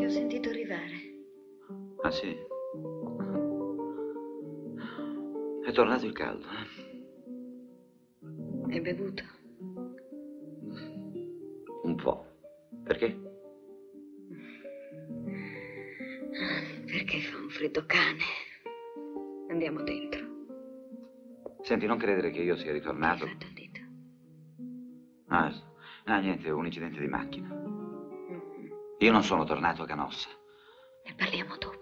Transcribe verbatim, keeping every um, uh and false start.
Ti ho sentito arrivare. Ah, sì? È tornato il caldo. Hai bevuto? Un po'. Perché? Perché fa un freddo cane. Andiamo dentro. Senti, non credere che io sia ritornato. Che hai fatto al dito? Ah, ah, niente, un incidente di macchina. Mm-hmm. Io non sono tornato a Canossa. Ne parliamo dopo.